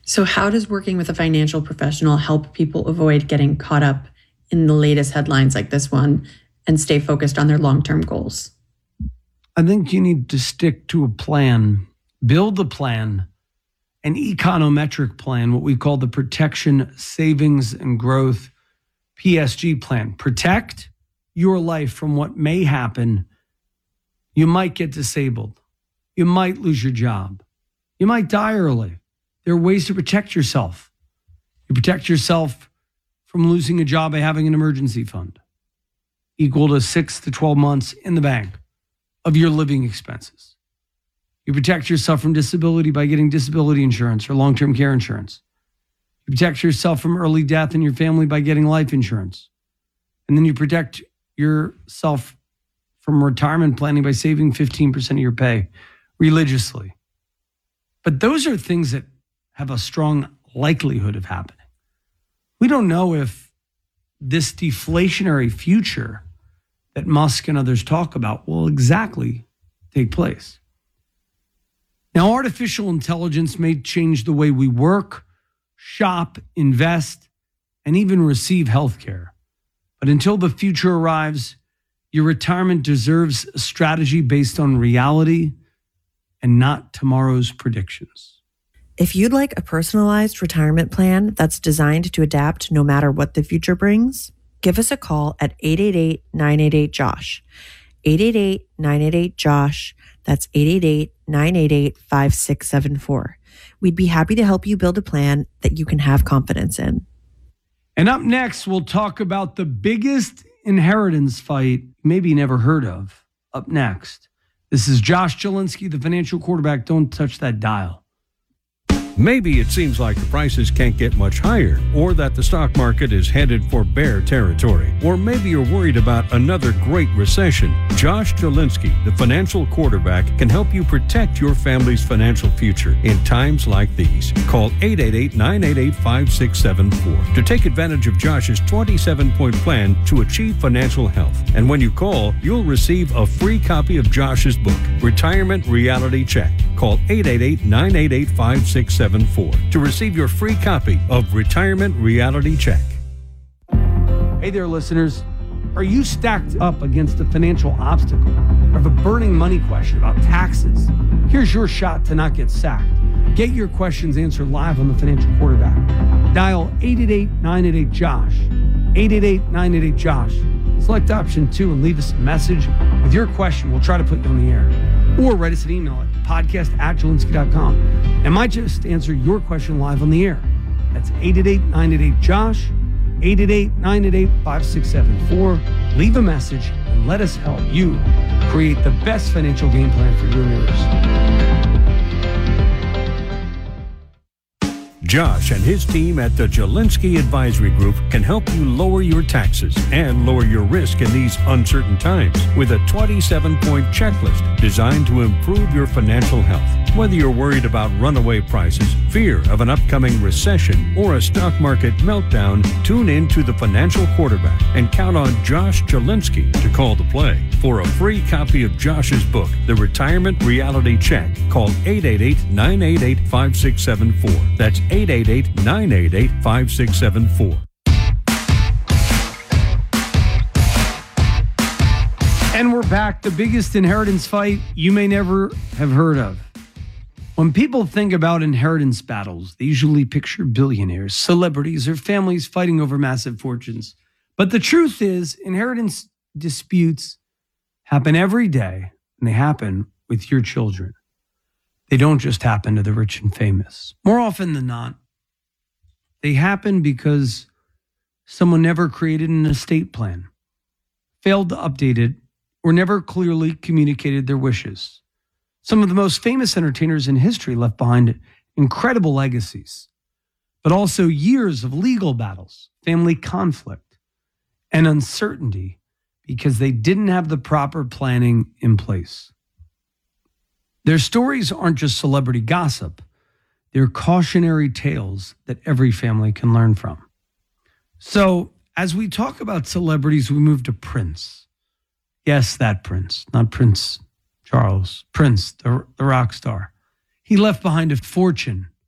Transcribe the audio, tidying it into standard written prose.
So how does working with a financial professional help people avoid getting caught up in the latest headlines like this one and stay focused on their long-term goals? I think you need to stick to a plan, build the plan, an econometric plan, what we call the Protection, Savings, and Growth PSG plan. Protect your life from what may happen. You might get disabled. You might lose your job. You might die early. There are ways to protect yourself. You protect yourself from losing a job by having an emergency fund equal to 6 to 12 months in the bank of your living expenses. You protect yourself from disability by getting disability insurance or long-term care insurance. You protect yourself from early death in your family by getting life insurance. And then you protect yourself from retirement planning by saving 15% of your pay religiously. But those are things that have a strong likelihood of happening. We don't know if this deflationary future that Musk and others talk about will exactly take place. Now, artificial intelligence may change the way we work, shop, invest, and even receive healthcare. But until the future arrives, your retirement deserves a strategy based on reality and not tomorrow's predictions. If you'd like a personalized retirement plan that's designed to adapt no matter what the future brings, give us a call at 888-988-JOSH. 888-988-JOSH. That's 888-988-5674. We'd be happy to help you build a plan that you can have confidence in. And up next, we'll talk about the biggest inheritance fight you maybe never heard of. Up next, this is Josh Jelinski, the financial quarterback. Don't touch that dial. Maybe it seems like the prices can't get much higher, or that the stock market is headed for bear territory, or maybe you're worried about another great recession. Josh Jelinski, the financial quarterback, can help you protect your family's financial future in times like these. Call 888-988-5674 to take advantage of Josh's 27-point plan to achieve financial health. And when you call, you'll receive a free copy of Josh's book, Retirement Reality Check. Call 888-988-5674 to receive your free copy of Retirement Reality Check. Hey there, listeners. Are you stacked up against a financial obstacle or have a burning money question about taxes? Here's your shot to not get sacked. Get your questions answered live on the Financial Quarterback. Dial 888-988-JOSH. 888-988-JOSH. Select option 2 and leave us a message with your question. We'll try to put you on the air. Or write us an email at podcast@Jelinski.com. And might just answer your question live on the air. That's 888-988-JOSH, 888-988-5674. Leave a message and let us help you create the best financial game plan for you and yours. Josh and his team at the Jelinski Advisory Group can help you lower your taxes and lower your risk in these uncertain times with a 27-point checklist designed to improve your financial health. Whether you're worried about runaway prices, fear of an upcoming recession, or a stock market meltdown, tune in to the Financial Quarterback and count on Josh Jelinski to call the play. For a free copy of Josh's book, The Retirement Reality Check, call 888-988-5674. That's 888-988-5674. And we're back. The biggest inheritance fight you may never have heard of. When people think about inheritance battles, they usually picture billionaires, celebrities, or families fighting over massive fortunes. But the truth is, inheritance disputes happen every day, and they happen with your children. They don't just happen to the rich and famous. More often than not, they happen because someone never created an estate plan, failed to update it, or never clearly communicated their wishes. Some of the most famous entertainers in history left behind incredible legacies, but also years of legal battles, family conflict, and uncertainty because they didn't have the proper planning in place. Their stories aren't just celebrity gossip. They're cautionary tales that every family can learn from. So, as we talk about celebrities, we move to Prince. Yes, that Prince, not Prince Charles. Prince, the rock star. He left behind a fortune